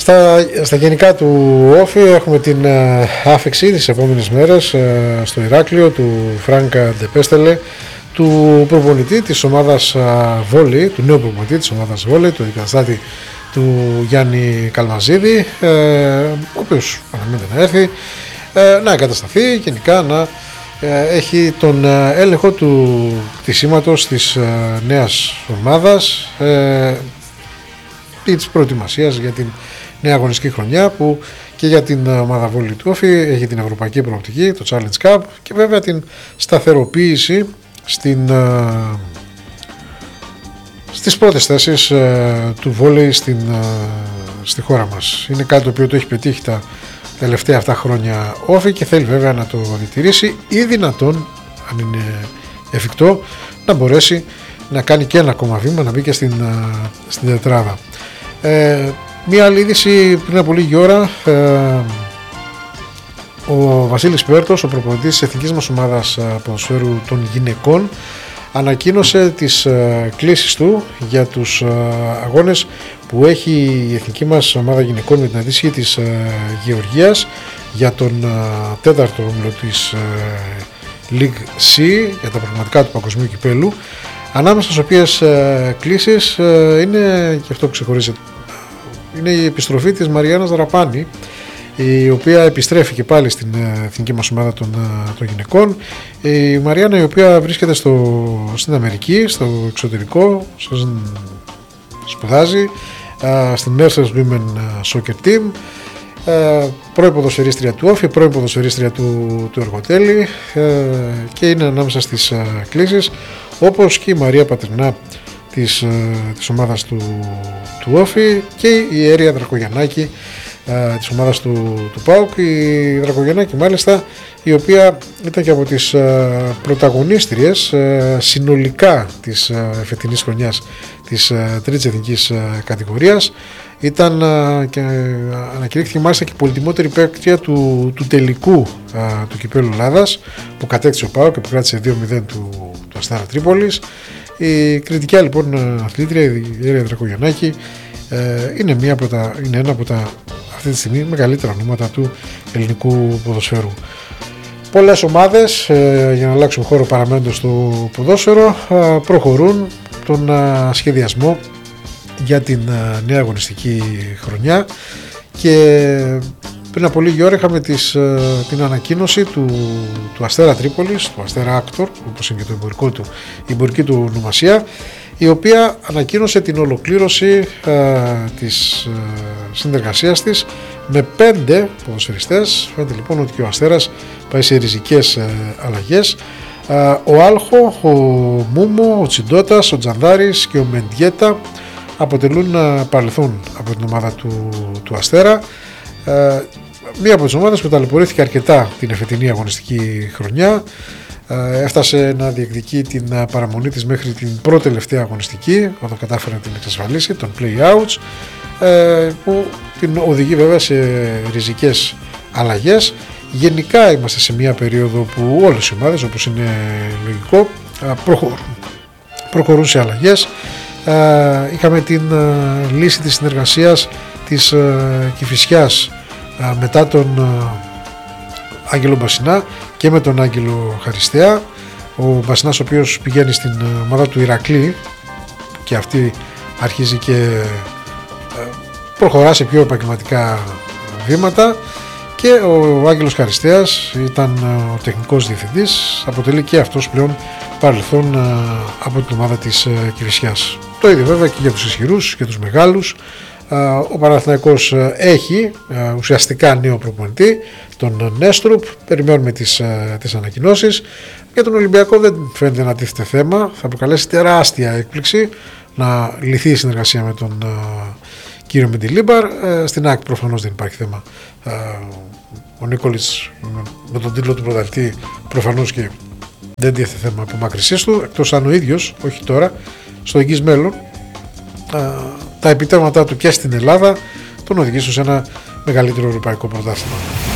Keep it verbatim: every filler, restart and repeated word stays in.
Στα, στα γενικά του Όφη έχουμε την uh, άφιξη τις επόμενες μέρες uh, στο Ηράκλειο του Φράνκα Ντεπέστελε, του προπονητή της ομάδας uh, Βόλη, του νέου προπονητή της ομάδας Βόλη, του αντικαταστάτη του Γιάννη Καλμαζίδη, uh, ο οποίος αναμένεται να έρθει, uh, να εγκατασταθεί, γενικά να uh, έχει τον uh, έλεγχο του κτισίματος της uh, νέας ομάδας uh, ή της προετοιμασίας για την νέα αγωνιστική χρονιά, που και για την ομάδα Βόλη του Όφη έχει την ευρωπαϊκή προοπτική, το Challenge Cup, και βέβαια την σταθεροποίηση στην, uh, στις πρώτες θέσεις uh, του βόλεϊ στην, uh, στη χώρα μας. Είναι κάτι το οποίο το έχει πετύχει τα τελευταία αυτά χρόνια Όφη και θέλει βέβαια να το διατηρήσει ή δυνατόν, αν είναι εφικτό, να μπορέσει να κάνει και ένα ακόμα βήμα, να μπει και στην, uh, στην τετράδα. Ε, Μία άλλη είδηση πριν από λίγη ώρα, ε, ο Βασίλης Πέρτος, ο προπονητής της εθνικής μας ομάδας ποδοσφαίρου των γυναικών, ανακοίνωσε τις ε, κλήσεις του για τους ε, αγώνες που έχει η εθνική μας ομάδα γυναικών με την αντίστοιχη της ε, Γεωργίας για τον ε, τέταρτο όμιλο της ε, League C, για τα πραγματικά του παγκοσμίου κυπέλου, ανάμεσα στις οποίες ε, κλήσεις ε, είναι, και αυτό που ξεχωρίζει, είναι η επιστροφή της Μαριάννας Ραπάνη, η οποία επιστρέφει και πάλι στην εθνική μας ομάδα των, των γυναικών. Η Μαριάννα, η οποία βρίσκεται στο, στην Αμερική, στο εξωτερικό, σπουδάζει στην Mercers Women Soccer Team, πρώην ποδοσφαιρίστρια του Όφη, πρώην ποδοσφαιρίστρια του, του Εργοτέλη, και είναι ανάμεσα στις κλήσεις, όπως και η Μαρία Πατρινά της, της ομάδας του, του Όφη, και η Έρια Δρακογιαννάκη ε, της ομάδας του, του ΠΑΟΚ. Η Δρακογιαννάκη μάλιστα, η οποία ήταν και από τις ε, πρωταγωνίστριες ε, συνολικά της ε, φετινής χρονιάς της ε, τρίτης εθνικής ε, κατηγορίας. Ήταν ε, και ανακηρύχθηκε μάλιστα και πολυτιμότερη παίκτρια του, του τελικού ε, του Κυπέλλου Ελλάδας, που κατέκτησε ο ΠΑΟΚ και που κράτησε δύο μηδέν του, του Αστέρα Τρίπολης. Η κριτικιά λοιπόν αθλήτρια, η Έρια Δρακογιαννάκη, είναι, μία από τα, είναι ένα από τα αυτή τη στιγμή μεγαλύτερα ονόματα του ελληνικού ποδοσφαίρου. Πολλές ομάδες, για να αλλάξουν χώρο παραμένοντας στο ποδόσφαιρο, προχωρούν τον σχεδιασμό για την νέα αγωνιστική χρονιά, και πριν από λίγη ώρα είχαμε τις, την ανακοίνωση του, του Αστέρα Τρίπολης, του Αστέρα Άκτορ, όπως είναι και το εμπορικό του, η εμπορική του ονομασία, η οποία ανακοίνωσε την ολοκλήρωση α, της α, συνεργασίας της με πέντε ποδοσφαιριστές. Φαίνεται λοιπόν ότι και ο Αστέρας πάει σε ριζικές α, αλλαγές. Α, ο Άλχο, ο Μούμο, ο Τσιντότας, ο Τζανδάρης και ο Μεντιέτα αποτελούν α, παρελθόν από την ομάδα του, του Αστέρα. Uh, μία από τις ομάδες που ταλαιπωρήθηκε αρκετά την εφετινή αγωνιστική χρονιά, uh, έφτασε να διεκδικεί την uh, παραμονή της μέχρι την πρώτη τελευταία αγωνιστική, όταν κατάφερε να την εξασφαλίσει, των play-outs, uh, που την οδηγεί βέβαια σε ριζικές αλλαγές. Γενικά είμαστε σε μία περίοδο που όλες οι ομάδες, όπως είναι λογικό, uh, προχωρούν, προχωρούν σε αλλαγές. Uh, είχαμε την uh, λύση της συνεργασίας της uh, Κηφισιάς uh, μετά τον uh, Άγγελο Μπασινά και με τον Άγγελο Χαριστέα. Ο Μπασινάς, ο οποίος πηγαίνει στην uh, ομάδα του Ηρακλή, και αυτή αρχίζει και uh, προχωρά σε πιο επαγγελματικά βήματα, και ο Άγγελος Χαριστέας ήταν uh, ο τεχνικός διευθυντής, αποτελεί και αυτός πλέον παρελθόν uh, από την ομάδα της uh, Κηφισιάς. Το ίδιο βέβαια και για τους ισχυρούς και τους μεγάλους. Ο Παναθηναϊκός έχει ουσιαστικά νέο προπονητή, τον Νέστρουπ. Περιμένουμε τις, τις ανακοινώσεις. Για τον Ολυμπιακό δεν φαίνεται να τίθεται θέμα. Θα προκαλέσει τεράστια έκπληξη να λυθεί η συνεργασία με τον κύριο Μεντιλίμπαρ. Στην ΑΕΚ προφανώς δεν υπάρχει θέμα. Ο Νίκολιτς με τον τίτλο του πρωταθλητή προφανώς και δεν τίθεται θέμα απομάκρυσής του, εκτός αν ο ίδιος, όχι τώρα, στο εγγύς μέλλον, τα επιτεύγματά του και στην Ελλάδα τον οδηγήσουν σε ένα μεγαλύτερο ευρωπαϊκό πρωτάθλημα.